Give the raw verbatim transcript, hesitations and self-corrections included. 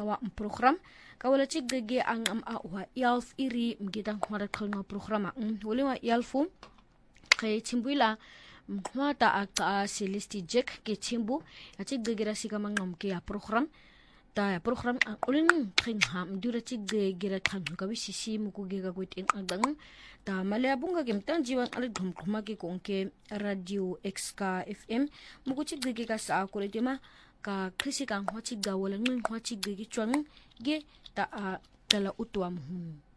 awa program kawala chigge ang am awa yalf iri mgidang khwara khalma programa wala yalfu kay chimbuila mata aka Celeste Jack ke chimbu achigge gira sikamang ke program ta program ang ulin khingham dura chigge gira thang kabi sisi muku ge ga goit in agdang ta malabung ga gemtan jiwan alit dhum khuma ke kongke radio xk fm muku chigge ge ka sa ko letima ka krisi kang hwa chigga wala ngin hwa chigge ge chwang ge ta tala utwam hu